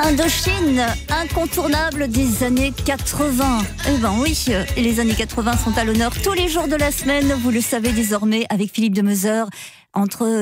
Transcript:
Indochine, incontournable des années 80. Eh ben oui, les années 80 sont à l'honneur tous les jours de la semaine, vous le savez désormais avec Philippe Demeuzeur, entre